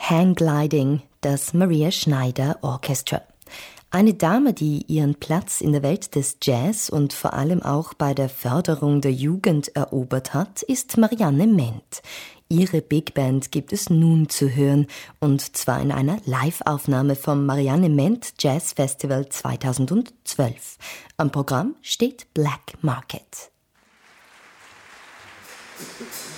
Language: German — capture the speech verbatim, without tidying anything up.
Hang Gliding, das Maria Schneider Orchestra. Eine Dame, die ihren Platz in der Welt des Jazz und vor allem auch bei der Förderung der Jugend erobert hat, ist Marianne Ment. Ihre Big Band gibt es nun zu hören, und zwar in einer Live-Aufnahme vom Marianne Ment Jazz Festival zweitausendzwölf. Am Programm steht Black Market.